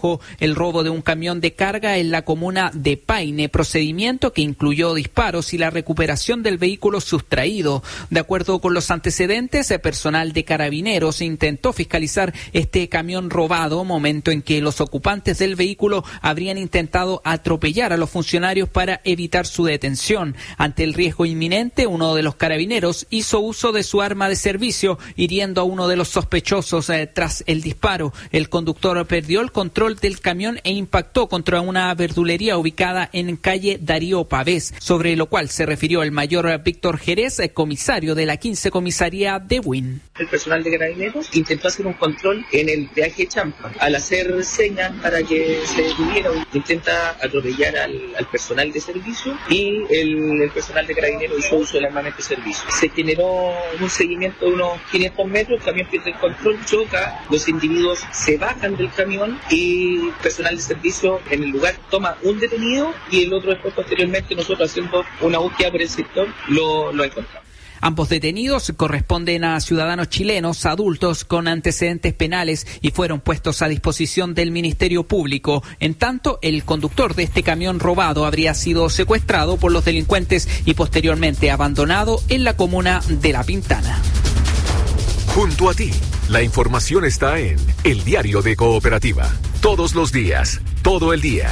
bajo el robo de un camión de carga en la comuna de Paine, procedimiento que incluyó disparos y la recuperación del vehículo sustraído. De acuerdo con los antecedentes, el personal de Carabineros intentó fiscalizar este camión robado, momento en que los ocupantes del vehículo habrían intentado atropellar a los funcionarios para evitar su detención. Ante el riesgo inminente, uno de los carabineros hizo uso de su arma de servicio, hiriendo a uno de los sospechosos. Tras el disparo, el conductor perdió el control del camión e impactó contra una verdulería ubicada en calle Darío Pavés, sobre lo cual se refirió el mayor Víctor Jerez, comisario de la 15 Comisaría de Buin. El personal de Carabineros intentó hacer un control en el peaje Champa. Al hacer señas para que se detuviera, intenta atropellar al personal de servicio y el personal de Carabineros hizo uso del armamento de servicio. Se generó un seguimiento de unos 500 metros, el camión pierde el control, choca, los individuos se bajan del camión y el personal de servicio en el lugar toma un detenido y el otro después posteriormente nosotros haciendo una búsqueda por el sector lo encontramos. Ambos detenidos corresponden a ciudadanos chilenos adultos con antecedentes penales y fueron puestos a disposición del Ministerio Público. En tanto, el conductor de este camión robado habría sido secuestrado por los delincuentes y posteriormente abandonado en la comuna de La Pintana. Junto a ti, la información está en El Diario de Cooperativa. Todos los días, todo el día.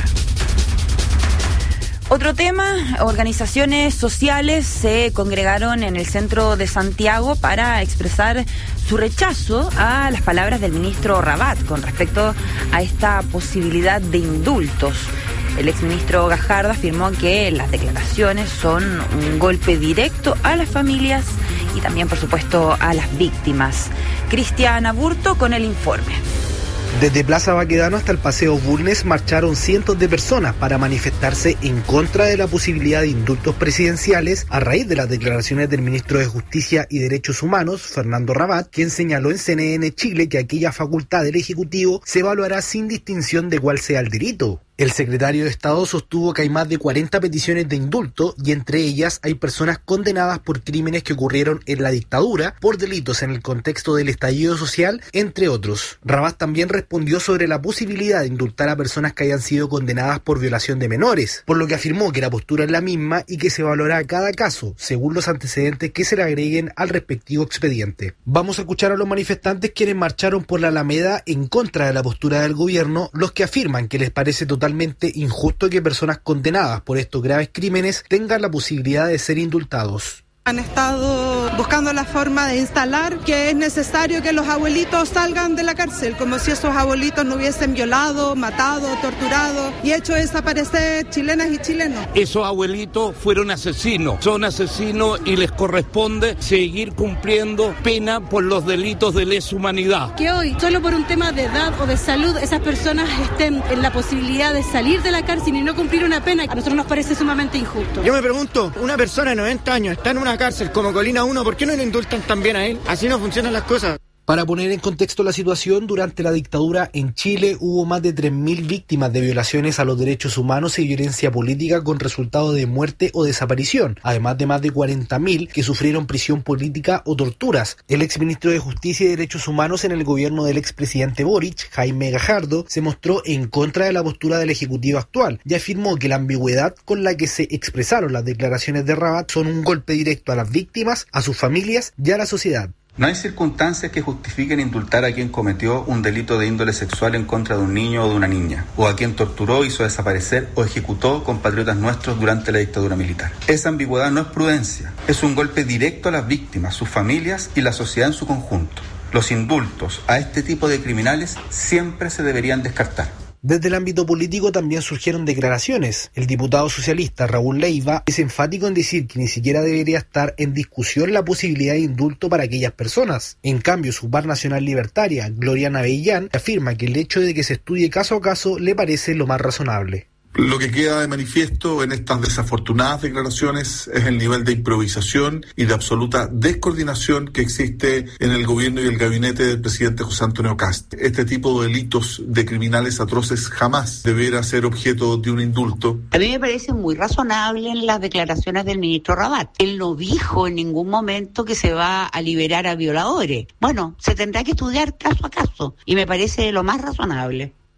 Otro tema, organizaciones sociales se congregaron en el centro de Santiago para expresar su rechazo a las palabras del ministro Rabat con respecto a esta posibilidad de indultos. El exministro Gajardo afirmó que las declaraciones son un golpe directo a las familias y también, por supuesto, a las víctimas. Cristian Aburto con el informe. Desde Plaza Baquedano hasta el Paseo Bulnes marcharon cientos de personas para manifestarse en contra de la posibilidad de indultos presidenciales a raíz de las declaraciones del ministro de Justicia y Derechos Humanos, Fernando Rabat, quien señaló en CNN Chile que aquella facultad del Ejecutivo se evaluará sin distinción de cuál sea el delito. El secretario de Estado sostuvo que hay más de 40 peticiones de indulto y entre ellas hay personas condenadas por crímenes que ocurrieron en la dictadura, por delitos en el contexto del estallido social, entre otros. Rabat también respondió sobre la posibilidad de indultar a personas que hayan sido condenadas por violación de menores, por lo que afirmó que la postura es la misma y que se evaluará cada caso según los antecedentes que se le agreguen al respectivo expediente. Vamos a escuchar a los manifestantes quienes marcharon por la Alameda en contra de la postura del gobierno, los que afirman que les parece totalmente injusto que personas condenadas por estos graves crímenes tengan la posibilidad de ser indultados. Han estado buscando la forma de instalar que es necesario que los abuelitos salgan de la cárcel, como si esos abuelitos no hubiesen violado, matado, torturado y hecho desaparecer chilenas y chilenos. Esos abuelitos fueron asesinos, son asesinos y les corresponde seguir cumpliendo pena por los delitos de lesa humanidad. Que hoy, solo por un tema de edad o de salud, esas personas estén en la posibilidad de salir de la cárcel y no cumplir una pena, a nosotros nos parece sumamente injusto. Yo me pregunto, una persona de 90 años está en una cárcel como Colina 1, ¿por qué no le indultan también a él? Así no funcionan las cosas. Para poner en contexto la situación, durante la dictadura en Chile hubo más de 3.000 víctimas de violaciones a los derechos humanos y violencia política con resultado de muerte o desaparición, además de más de 40.000 que sufrieron prisión política o torturas. El exministro de Justicia y Derechos Humanos en el gobierno del expresidente Boric, Jaime Gajardo, se mostró en contra de la postura del Ejecutivo actual y afirmó que la ambigüedad con la que se expresaron las declaraciones de Rabat son un golpe directo a las víctimas, a sus familias y a la sociedad. No hay circunstancias que justifiquen indultar a quien cometió un delito de índole sexual en contra de un niño o de una niña, o a quien torturó, hizo desaparecer o ejecutó compatriotas nuestros durante la dictadura militar. Esa ambigüedad no es prudencia, es un golpe directo a las víctimas, sus familias y la sociedad en su conjunto. Los indultos a este tipo de criminales siempre se deberían descartar. Desde el ámbito político también surgieron declaraciones. El diputado socialista Raúl Leiva es enfático en decir que ni siquiera debería estar en discusión la posibilidad de indulto para aquellas personas. En cambio, su par nacional libertaria, Gloriana Bellán, afirma que el hecho de que se estudie caso a caso le parece lo más razonable. Lo que queda de manifiesto en estas desafortunadas declaraciones es el nivel de improvisación y de absoluta descoordinación que existe en el gobierno y el gabinete del presidente José Antonio Kast. Este tipo de delitos de criminales atroces jamás deberá ser objeto de un indulto. A mí me parece muy razonable en las declaraciones del ministro Rabat. Él no dijo en ningún momento que se va a liberar a violadores. Bueno, se tendrá que estudiar caso a caso y me parece lo más razonable.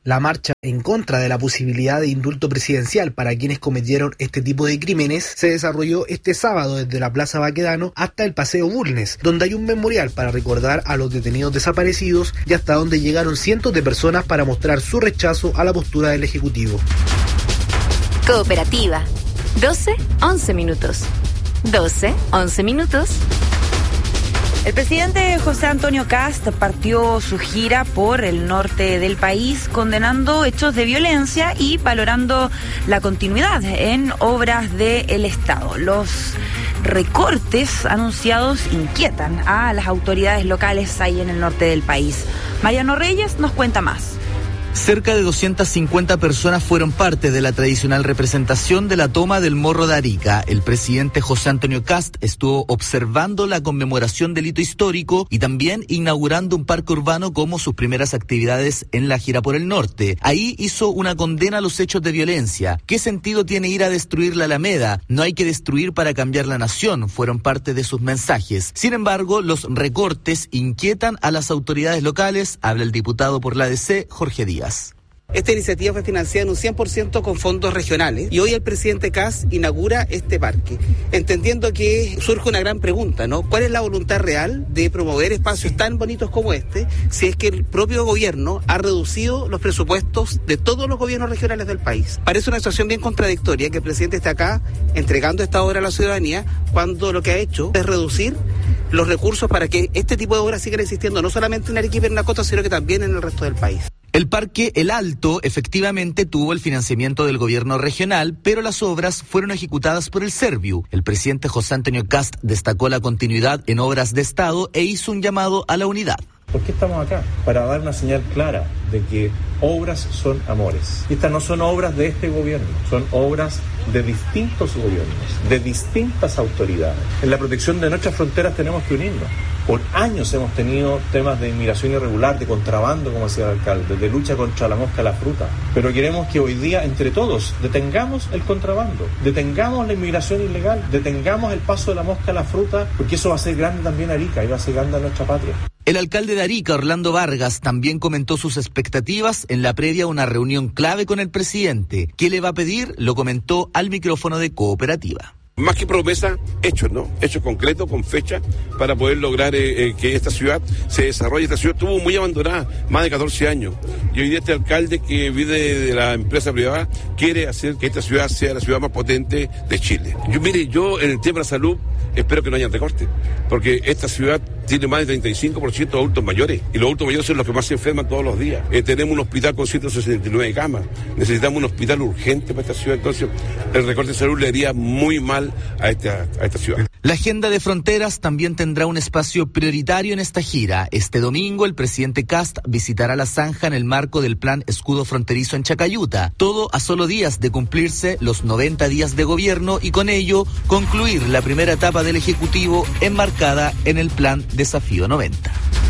La marcha en contra de la posibilidad de indulto presidencial para quienes cometieron este tipo de crímenes se desarrolló este sábado desde la Plaza Baquedano hasta el Paseo Bulnes, donde hay un memorial para recordar a los detenidos desaparecidos y hasta donde llegaron cientos de personas para mostrar su rechazo a la postura del Ejecutivo. Cooperativa. 12-11 minutos. 12-11 minutos. El presidente José Antonio Kast partió su gira por el norte del país condenando hechos de violencia y valorando la continuidad en obras del Estado. Los recortes anunciados inquietan a las autoridades locales ahí en el norte del país. Mariano Reyes nos cuenta más. Cerca de 250 personas fueron parte de la tradicional representación de la toma del Morro de Arica. El presidente José Antonio Kast estuvo observando la conmemoración del hito histórico y también inaugurando un parque urbano como sus primeras actividades en la gira por el norte. Ahí hizo una condena a los hechos de violencia. ¿Qué sentido tiene ir a destruir la Alameda? No hay que destruir para cambiar la nación, fueron parte de sus mensajes. Sin embargo, los recortes inquietan a las autoridades locales, habla el diputado por la DC, Jorge Díaz. Esta iniciativa fue financiada en un 100% con fondos regionales y hoy el presidente Kast inaugura este parque, entendiendo que surge una gran pregunta, ¿no? ¿Cuál es la voluntad real de promover espacios tan bonitos como este si es que el propio gobierno ha reducido los presupuestos de todos los gobiernos regionales del país? Parece una situación bien contradictoria que el presidente está acá entregando esta obra a la ciudadanía cuando lo que ha hecho es reducir los recursos para que este tipo de obras sigan existiendo no solamente en Arequipa y en la costa, sino que también en el resto del país. El Parque El Alto efectivamente tuvo el financiamiento del gobierno regional, pero las obras fueron ejecutadas por el Serviu. El presidente José Antonio Kast destacó la continuidad en obras de Estado e hizo un llamado a la unidad. ¿Por qué estamos acá? Para dar una señal clara de que obras son amores. Y estas no son obras de este gobierno, son obras de distintos gobiernos, de distintas autoridades. En la protección de nuestras fronteras tenemos que unirnos. Por años hemos tenido temas de inmigración irregular, de contrabando, como decía el alcalde, de lucha contra la mosca a la fruta. Pero queremos que hoy día, entre todos, detengamos el contrabando, detengamos la inmigración ilegal, detengamos el paso de la mosca a la fruta, porque eso va a ser grande también a Arica y va a ser grande a nuestra patria. El alcalde de Arica, Orlando Vargas, también comentó sus expectativas en la previa a una reunión clave con el presidente. ¿Qué le va a pedir? Lo comentó al micrófono de Cooperativa. Más que promesa, hechos, ¿no? Hechos concretos, con fecha, para poder lograr que esta ciudad se desarrolle. Esta ciudad estuvo muy abandonada, más de 14 años. Y hoy día este alcalde que vive de la empresa privada quiere hacer que esta ciudad sea la ciudad más potente de Chile. Yo en el tema de la salud espero que no haya recorte, porque esta ciudad tiene más del 35% de adultos mayores, y los adultos mayores son los que más se enferman todos los días. Tenemos un hospital con 169 camas, necesitamos un hospital urgente para esta ciudad, entonces el recorte de salud le haría muy mal a esta ciudad. La agenda de fronteras también tendrá un espacio prioritario en esta gira. Este domingo el presidente Kast visitará la zanja en el marco del plan Escudo Fronterizo en Chacayuta. Todo a solo días de cumplirse los 90 días de gobierno y con ello concluir la primera etapa del Ejecutivo enmarcada en el plan Desafío 90.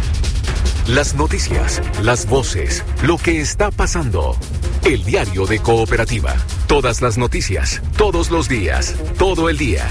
Las noticias, las voces, lo que está pasando. El diario de Cooperativa. Todas las noticias, todos los días, todo el día.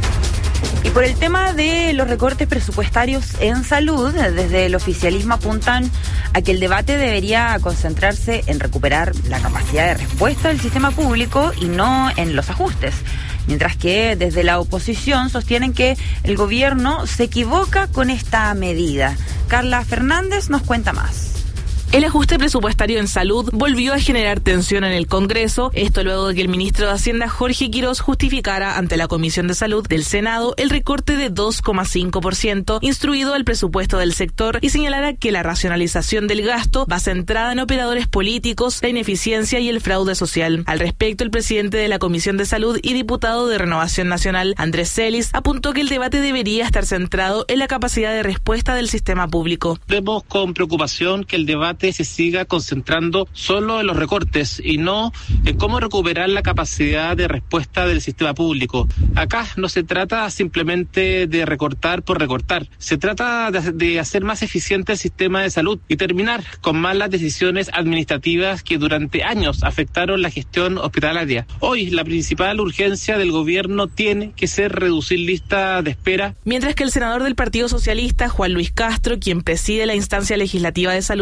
Y por el tema de los recortes presupuestarios en salud, desde el oficialismo apuntan a que el debate debería concentrarse en recuperar la capacidad de respuesta del sistema público y no en los ajustes. Mientras que desde la oposición sostienen que el gobierno se equivoca con esta medida. Carla Fernández nos cuenta más. El ajuste presupuestario en salud volvió a generar tensión en el Congreso, esto luego de que el ministro de Hacienda Jorge Quirós justificara ante la Comisión de Salud del Senado el recorte de 2,5% instruido al presupuesto del sector y señalara que la racionalización del gasto va centrada en operadores políticos, la ineficiencia y el fraude social. Al respecto, el presidente de la Comisión de Salud y diputado de Renovación Nacional, Andrés Celis, apuntó que el debate debería estar centrado en la capacidad de respuesta del sistema público. Vemos con preocupación que el debate se siga concentrando solo en los recortes y no en cómo recuperar la capacidad de respuesta del sistema público. Acá no se trata simplemente de recortar por recortar, se trata de hacer más eficiente el sistema de salud y terminar con malas decisiones administrativas que durante años afectaron la gestión hospitalaria. Hoy la principal urgencia del gobierno tiene que ser reducir listas de espera. Mientras que el senador del Partido Socialista, Juan Luis Castro, quien preside la instancia legislativa de salud en la Cámara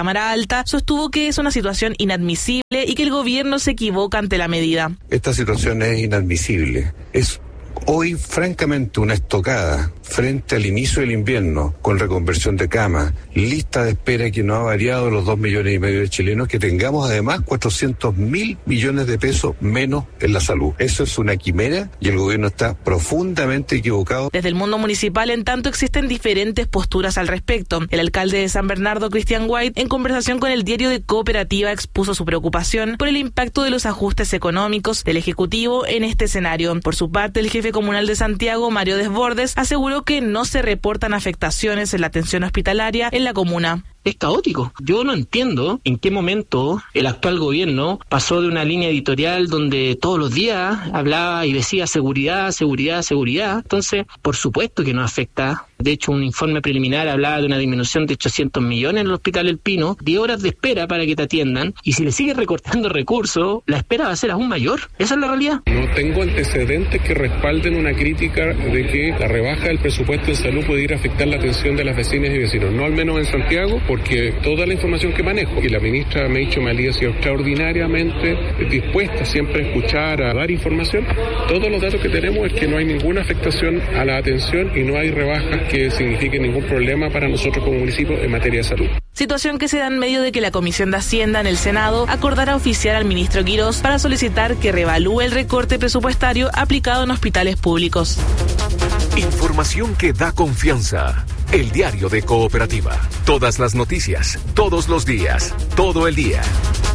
Cámara Alta, sostuvo que es una situación inadmisible y que el gobierno se equivoca ante la medida. Esta situación es inadmisible. Es hoy, francamente, una estocada frente al inicio del invierno, con reconversión de camas, lista de espera que no ha variado los 2,5 millones de chilenos, que tengamos además 400.000 millones de pesos menos en la salud. Eso es una quimera y el gobierno está profundamente equivocado. Desde el mundo municipal, en tanto, existen diferentes posturas al respecto. El alcalde de San Bernardo, Cristian White, en conversación con el diario de Cooperativa, expuso su preocupación por el impacto de los ajustes económicos del Ejecutivo en este escenario. Por su parte, el jefe comunal de Santiago, Mario Desbordes, aseguró que no se reportan afectaciones en la atención hospitalaria en la comuna. Es caótico. Yo no entiendo en qué momento el actual gobierno pasó de una línea editorial donde todos los días hablaba y decía seguridad, seguridad, seguridad. Entonces, por supuesto que nos afecta. De hecho, un informe preliminar hablaba de una disminución de 800 millones en el Hospital El Pino, 10 horas de espera para que te atiendan, y si le sigue recortando recursos, la espera va a ser aún mayor. Esa es la realidad. No tengo antecedentes que respalden una crítica de que la rebaja del presupuesto en salud pudiera afectar la atención de las vecinas y vecinos, no al menos en Santiago, porque toda la información que manejo, y la ministra Meitxo Malí ha sido extraordinariamente dispuesta siempre a escuchar, a dar información, todos los datos que tenemos es que no hay ninguna afectación a la atención y no hay rebajas que signifiquen ningún problema para nosotros como municipio en materia de salud. Situación que se da en medio de que la Comisión de Hacienda en el Senado acordará oficiar al ministro Quirós para solicitar que reevalúe el recorte presupuestario aplicado en hospitales públicos. Información que da confianza. El diario de Cooperativa. Todas las noticias, todos los días, todo el día.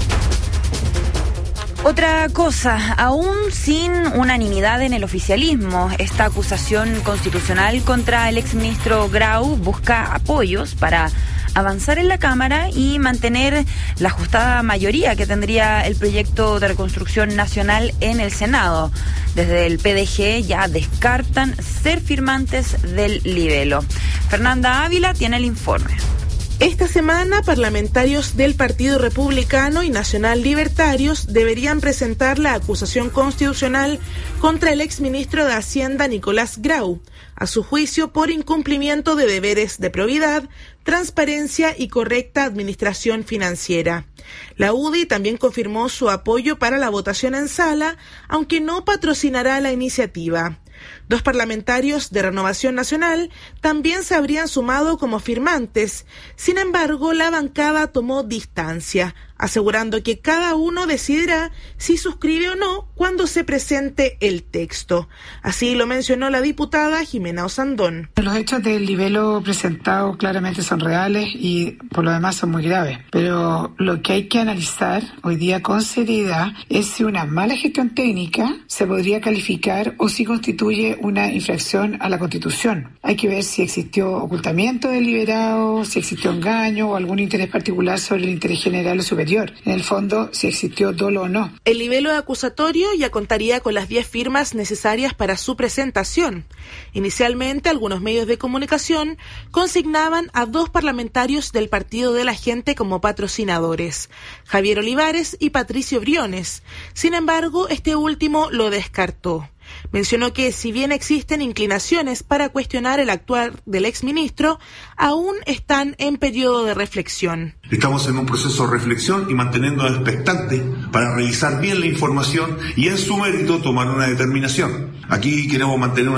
Otra cosa, aún sin unanimidad en el oficialismo, esta acusación constitucional contra el exministro Grau busca apoyos para avanzar en la Cámara y mantener la ajustada mayoría que tendría el proyecto de reconstrucción nacional en el Senado. Desde el PDG ya descartan ser firmantes del libelo. Fernanda Ávila tiene el informe. Esta semana, parlamentarios del Partido Republicano y Nacional Libertarios deberían presentar la acusación constitucional contra el exministro de Hacienda Nicolás Grau, a su juicio por incumplimiento de deberes de probidad, transparencia y correcta administración financiera. La UDI también confirmó su apoyo para la votación en sala, aunque no patrocinará la iniciativa. 2 parlamentarios de Renovación Nacional también se habrían sumado como firmantes. Sin embargo, la bancada tomó distancia, asegurando que cada uno decidirá si suscribe o no cuando se presente el texto. Así lo mencionó la diputada Jimena Osandón. Los hechos del libelo presentado claramente son reales y por lo demás son muy graves. Pero lo que hay que analizar hoy día con seriedad es si una mala gestión técnica se podría calificar o si constituye una infracción a la Constitución. Hay que ver si existió ocultamiento deliberado, si existió engaño o algún interés particular sobre el interés general o superior. En el fondo, si existió dolo o no. El libelo acusatorio ya contaría con las 10 firmas necesarias para su presentación. Inicialmente, algunos medios de comunicación consignaban a 2 parlamentarios del Partido de la Gente como patrocinadores, Javier Olivares y Patricio Briones. Sin embargo, este último lo descartó. Mencionó que si bien existen inclinaciones para cuestionar el actuar del exministro, aún están en periodo de reflexión. Estamos en un proceso de reflexión y manteniéndonos expectantes para revisar bien la información y en su mérito tomar una determinación. Aquí queremos mantener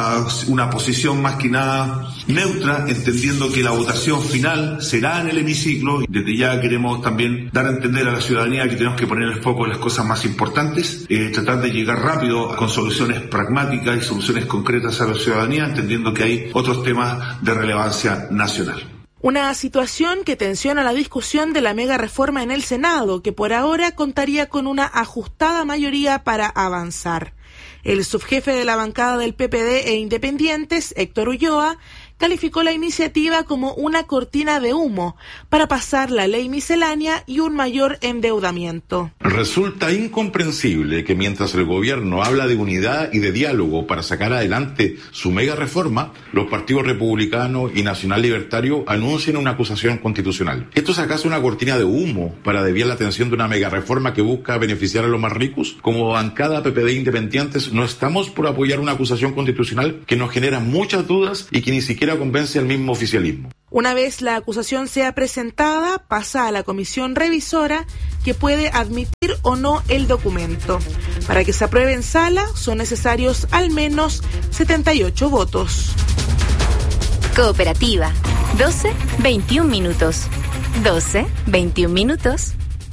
una posición más que nada neutra, entendiendo que la votación final será en el hemiciclo. Desde ya queremos también dar a entender a la ciudadanía que tenemos que poner el foco en las cosas más importantes, tratar de llegar rápido con soluciones pragmáticas y soluciones concretas a la ciudadanía, entendiendo que hay otros temas de relevancia nacional. Una situación que tensiona la discusión de la mega reforma en el Senado, que por ahora contaría con una ajustada mayoría para avanzar. El subjefe de la bancada del PPD e Independientes, Héctor Ulloa, calificó la iniciativa como una cortina de humo para pasar la ley miscelánea y un mayor endeudamiento. Resulta incomprensible que mientras el gobierno habla de unidad y de diálogo para sacar adelante su mega reforma, los partidos republicano y nacional libertario anuncien una acusación constitucional. ¿Esto es acaso una cortina de humo para desviar la atención de una mega reforma que busca beneficiar a los más ricos? Como bancada PPD Independientes no estamos por apoyar una acusación constitucional que nos genera muchas dudas y que ni siquiera siquiera convence al mismo oficialismo. Una vez la acusación sea presentada, pasa a la comisión revisora que puede admitir o no el documento. Para que se apruebe en sala son necesarios al menos 78 votos. Cooperativa. 12-21 minutos. 12-21 minutos.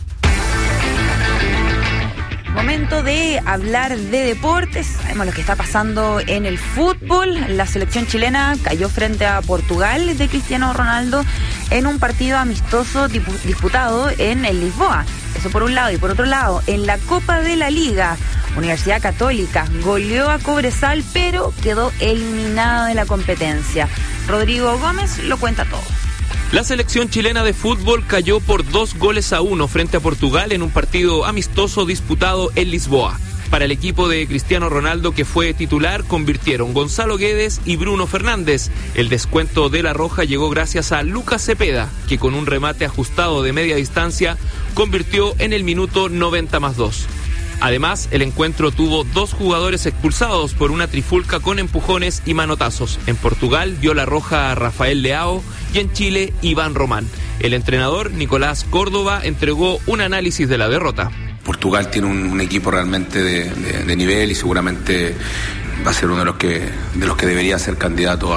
Momento de hablar de deportes. Sabemos lo que está pasando en el fútbol. La selección chilena cayó frente a Portugal de Cristiano Ronaldo en un partido amistoso disputado en el Lisboa. Eso por un lado. Y por otro lado, en la Copa de la Liga, Universidad Católica goleó a Cobresal, pero quedó eliminada de la competencia. Rodrigo Gómez lo cuenta todo. La selección chilena de fútbol cayó por 2-1 frente a Portugal en un partido amistoso disputado en Lisboa. Para el equipo de Cristiano Ronaldo, que fue titular, convirtieron Gonzalo Guedes y Bruno Fernández. El descuento de la roja llegó gracias a Lucas Cepeda, que con un remate ajustado de media distancia convirtió en el minuto 90+2. Además, el encuentro tuvo 2 jugadores expulsados por una trifulca con empujones y manotazos. En Portugal dio la roja a Rafael Leao y en Chile, Iván Román. El entrenador, Nicolás Córdoba, entregó un análisis de la derrota. Portugal tiene un equipo realmente de nivel y seguramente va a ser uno de los que debería ser candidato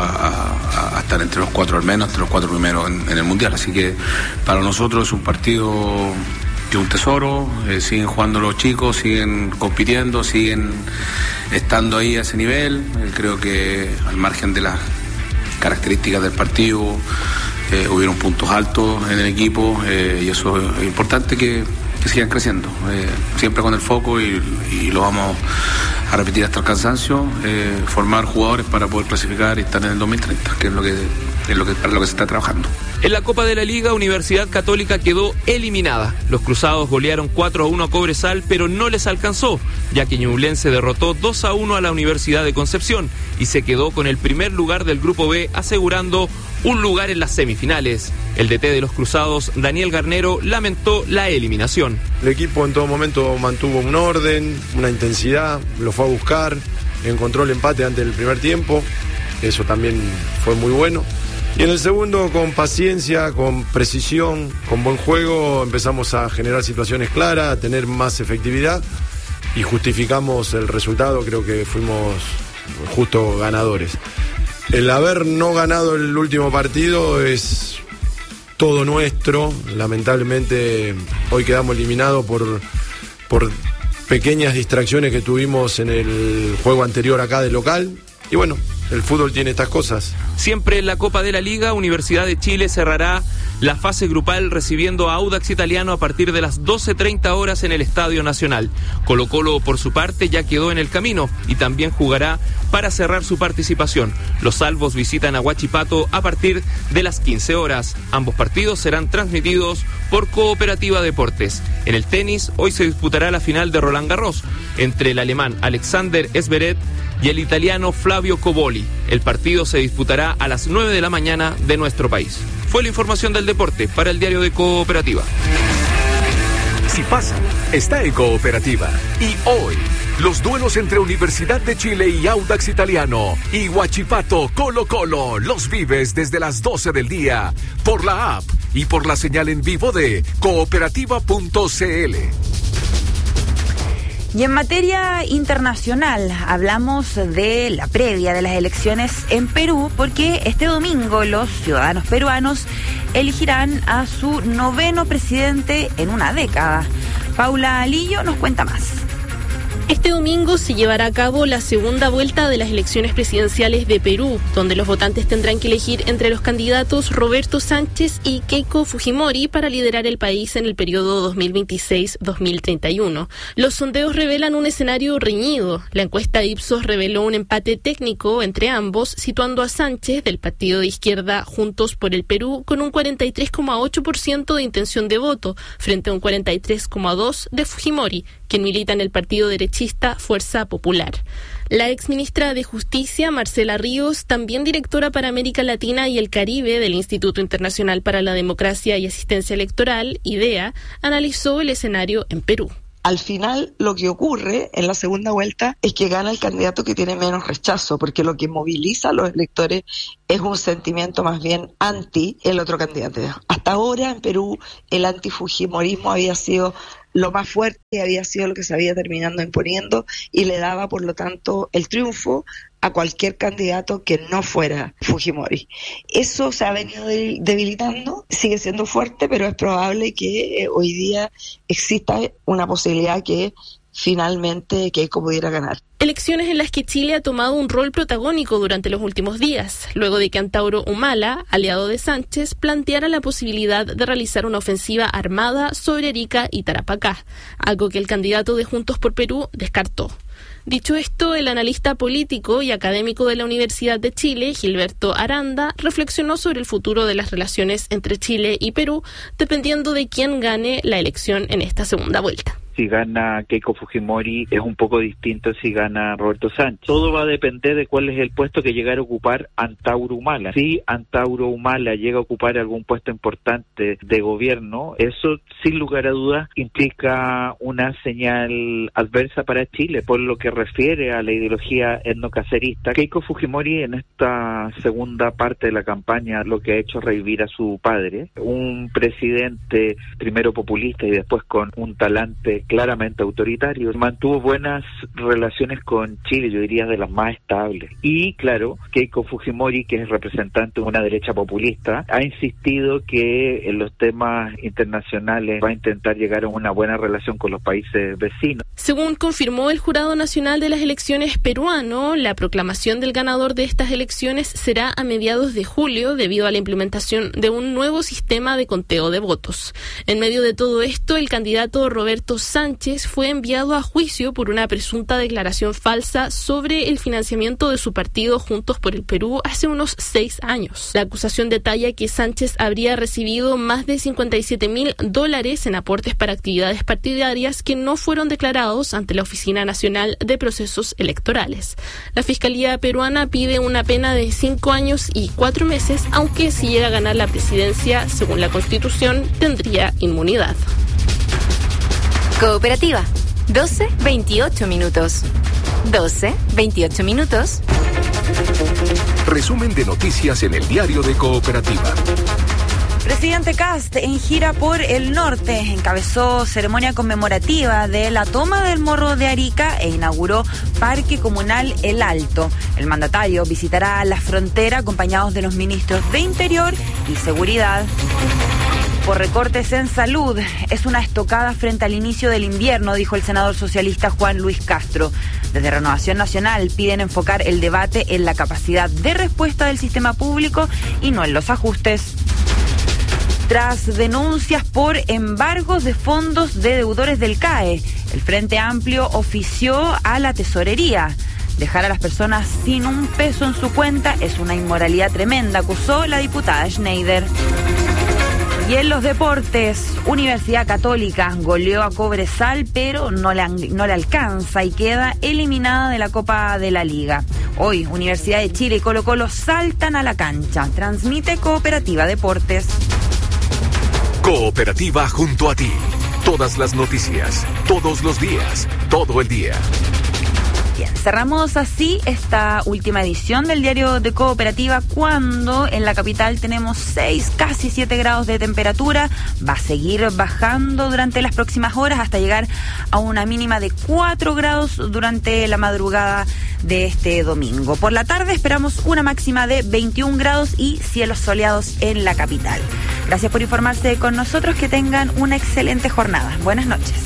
a estar entre los 4 al menos, entre los 4 primeros en el Mundial. Así que para nosotros es un partido... que un tesoro, siguen jugando los chicos, siguen compitiendo, siguen estando ahí a ese nivel. Creo que al margen de las características del partido hubieron puntos altos en el equipo y eso es importante que sigan creciendo, siempre con el foco y lo vamos a repetir hasta el cansancio, formar jugadores para poder clasificar y estar en el 2030, que es para lo que se está trabajando. En la Copa de la Liga, Universidad Católica quedó eliminada. Los cruzados golearon 4-1 a Cobresal, pero no les alcanzó, ya que Ñublense derrotó 2-1 a la Universidad de Concepción y se quedó con el primer lugar del Grupo B, asegurando un lugar en las semifinales. El DT de los cruzados, Daniel Garnero, lamentó la eliminación. El equipo en todo momento mantuvo un orden, una intensidad, lo fue a buscar, encontró el empate antes del primer tiempo, eso también fue muy bueno. Y en el segundo, con paciencia, con precisión, con buen juego, empezamos a generar situaciones claras, a tener más efectividad y justificamos el resultado, creo que fuimos justo ganadores. El haber no ganado el último partido es todo nuestro, lamentablemente hoy quedamos eliminados por pequeñas distracciones que tuvimos en el juego anterior acá de local y bueno, el fútbol tiene estas cosas. Siempre en la Copa de la Liga, Universidad de Chile cerrará la fase grupal recibiendo a Audax Italiano a partir de las 12:30 horas en el Estadio Nacional. Colo-Colo, por su parte, ya quedó en el camino y también jugará para cerrar su participación. Los salvos visitan a Huachipato a partir de las 15 horas. Ambos partidos serán transmitidos por Cooperativa Deportes. En el tenis, hoy se disputará la final de Roland Garros entre el alemán Alexander Zverev y el italiano Flavio Cobolli. El partido se disputará a las 9 de la mañana de nuestro país. Fue la información del deporte para el diario de Cooperativa. Si pasa, está en Cooperativa. Y hoy, los duelos entre Universidad de Chile y Audax Italiano y Huachipato Colo-Colo los vives desde las 12 del día por la app y por la señal en vivo de cooperativa.cl. Y en materia internacional, hablamos de la previa de las elecciones en Perú, porque este domingo los ciudadanos peruanos elegirán a su 9º presidente en una década. Paula Alillo nos cuenta más. Este domingo se llevará a cabo la segunda vuelta de las elecciones presidenciales de Perú, donde los votantes tendrán que elegir entre los candidatos Roberto Sánchez y Keiko Fujimori para liderar el país en el periodo 2026-2031. Los sondeos revelan un escenario reñido. La encuesta Ipsos reveló un empate técnico entre ambos, situando a Sánchez del partido de izquierda Juntos por el Perú con un 43,8% de intención de voto, frente a un 43,2% de Fujimori, quien milita en el partido derechista Fuerza Popular. La exministra de Justicia, Marcela Ríos, también directora para América Latina y el Caribe del Instituto Internacional para la Democracia y Asistencia Electoral, IDEA, analizó el escenario en Perú. Al final, lo que ocurre en la segunda vuelta es que gana el candidato que tiene menos rechazo, porque lo que moviliza a los electores es un sentimiento más bien anti el otro candidato. Hasta ahora en Perú el antifujimorismo había sido lo más fuerte, había sido lo que se había terminado imponiendo y le daba, por lo tanto, el triunfo a cualquier candidato que no fuera Fujimori. Eso se ha venido debilitando, sigue siendo fuerte, pero es probable que hoy día exista una posibilidad que finalmente Keiko pudiera ganar. Elecciones en las que Chile ha tomado un rol protagónico durante los últimos días, luego de que Antauro Humala, aliado de Sánchez, planteara la posibilidad de realizar una ofensiva armada sobre Arica y Tarapacá, algo que el candidato de Juntos por Perú descartó. Dicho esto, el analista político y académico de la Universidad de Chile, Gilberto Aranda, reflexionó sobre el futuro de las relaciones entre Chile y Perú, dependiendo de quién gane la elección en esta segunda vuelta. Si gana Keiko Fujimori es un poco distinto si gana Roberto Sánchez. Todo va a depender de cuál es el puesto que llegara a ocupar Antauro Humala. Si Antauro Humala llega a ocupar algún puesto importante de gobierno, eso sin lugar a dudas implica una señal adversa para Chile por lo que refiere a la ideología etnocacerista. Keiko Fujimori en esta segunda parte de la campaña lo que ha hecho es revivir a su padre, un presidente primero populista y después con un talante claramente autoritario. Mantuvo buenas relaciones con Chile, yo diría de las más estables. Y claro, Keiko Fujimori, que es representante de una derecha populista, ha insistido que en los temas internacionales va a intentar llegar a una buena relación con los países vecinos. Según confirmó el Jurado Nacional de las Elecciones peruano, la proclamación del ganador de estas elecciones será a mediados de julio debido a la implementación de un nuevo sistema de conteo de votos. En medio de todo esto, el candidato Roberto Sánchez fue enviado a juicio por una presunta declaración falsa sobre el financiamiento de su partido Juntos por el Perú hace unos 6 años. La acusación detalla que Sánchez habría recibido más de $57,000 en aportes para actividades partidarias que no fueron declarados ante la Oficina Nacional de Procesos Electorales. La Fiscalía peruana pide una pena de 5 años y 4 meses, aunque si llega a ganar la presidencia, según la Constitución, tendría inmunidad. Cooperativa, 12:28 minutos. 12:28 minutos. Resumen de noticias en el diario de Cooperativa. Presidente Kast, en gira por el norte, encabezó ceremonia conmemorativa de la toma del Morro de Arica e inauguró Parque Comunal El Alto. El mandatario visitará la frontera acompañados de los ministros de Interior y Seguridad. Por recortes en salud, es una estocada frente al inicio del invierno, dijo el senador socialista Juan Luis Castro. Desde Renovación Nacional piden enfocar el debate en la capacidad de respuesta del sistema público y no en los ajustes. Tras denuncias por embargos de fondos de deudores del CAE, el Frente Amplio ofició a la tesorería. Dejar a las personas sin un peso en su cuenta es una inmoralidad tremenda, acusó la diputada Schneider. Y en los deportes, Universidad Católica goleó a Cobresal, pero no le alcanza y queda eliminada de la Copa de la Liga. Hoy, Universidad de Chile y Colo-Colo saltan a la cancha. Transmite Cooperativa Deportes. Cooperativa junto a ti. Todas las noticias, todos los días, todo el día. Bien, cerramos así esta última edición del diario de Cooperativa cuando en la capital tenemos 6, casi 7 grados de temperatura. Va a seguir bajando durante las próximas horas hasta llegar a una mínima de 4 grados durante la madrugada de este domingo. Por la tarde esperamos una máxima de 21 grados y cielos soleados en la capital. Gracias por informarse con nosotros. Que tengan una excelente jornada. Buenas noches.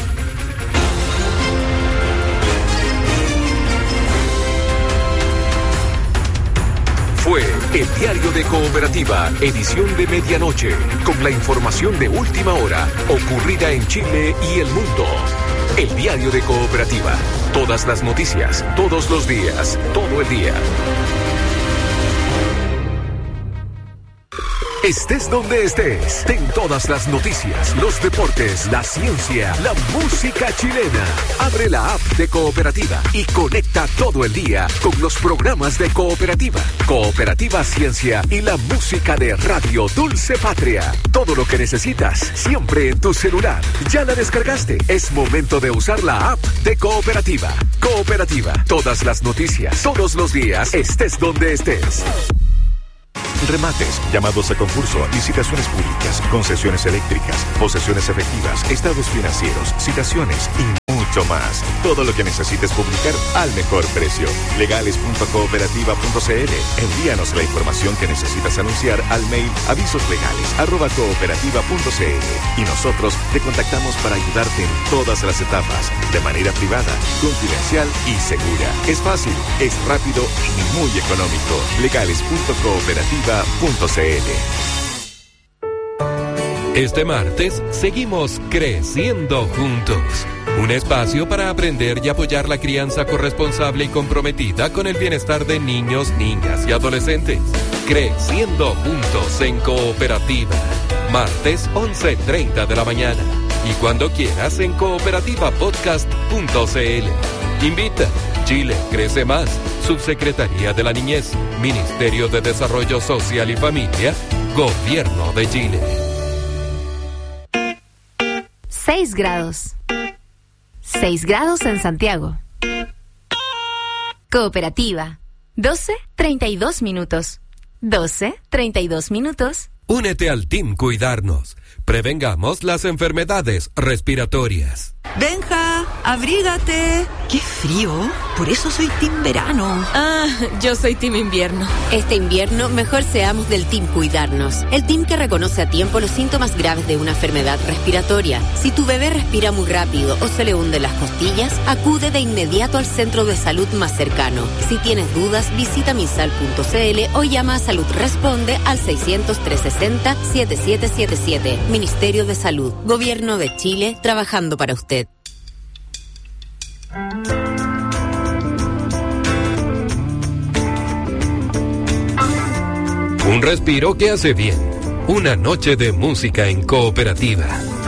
Fue el diario de Cooperativa, edición de medianoche, con la información de última hora, ocurrida en Chile y el mundo. El diario de Cooperativa, todas las noticias, todos los días, todo el día. estés donde estés. Ten todas las noticias, los deportes, la ciencia, la música chilena. Abre la app de Cooperativa y conecta todo el día con los programas de Cooperativa, Cooperativa Ciencia y la música de Radio Dulce Patria. Todo lo que necesitas, siempre en tu celular. ¿Ya la descargaste? Es momento de usar la app de Cooperativa. Cooperativa, todas las noticias, todos los días, estés donde estés. Remates, llamados a concurso, licitaciones públicas, concesiones eléctricas, posesiones efectivas, estados financieros, citaciones y mucho más. Todo lo que necesites publicar al mejor precio. Legales.cooperativa.cl. Envíanos la información que necesitas anunciar al mail avisoslegales@cooperativa.cl y nosotros te contactamos para ayudarte en todas las etapas, de manera privada, confidencial y segura. Es fácil, es rápido y muy económico. Legales.cooperativa.cl. Este martes seguimos creciendo juntos. Un espacio para aprender y apoyar la crianza corresponsable y comprometida con el bienestar de niños, niñas y adolescentes. Creciendo juntos en Cooperativa. Martes 11:30 de la mañana. Y cuando quieras en cooperativapodcast.cl. Invita. Chile crece más. Subsecretaría de la Niñez. Ministerio de Desarrollo Social y Familia. Gobierno de Chile. 6 grados. 6 grados en Santiago. Cooperativa. 12:32 minutos. 12:32 minutos. Únete al Team Cuidarnos. Prevengamos las enfermedades respiratorias. Benja, abrígate. ¡Qué frío! Por eso soy Team Verano. Ah, yo soy Team Invierno. Este invierno, mejor seamos del Team Cuidarnos. El team que reconoce a tiempo los síntomas graves de una enfermedad respiratoria. Si tu bebé respira muy rápido o se le hunden las costillas, acude de inmediato al centro de salud más cercano. Si tienes dudas, visita misal.cl o llama a Salud Responde al 600-360-7777. Ministerio de Salud. Gobierno de Chile, trabajando para usted. Un respiro que hace bien. Una noche de música en Cooperativa.